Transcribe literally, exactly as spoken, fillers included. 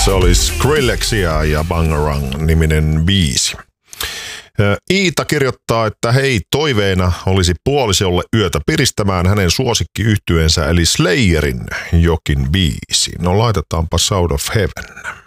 Se oli Skrillexia ja Bangarang-niminen biisi. Iita kirjoittaa, että hei, toiveena olisi puolisolle yötä piristämään hänen suosikkiyhtyeensä eli Slayerin jokin biisi. No laitetaanpa Sound of Heaven.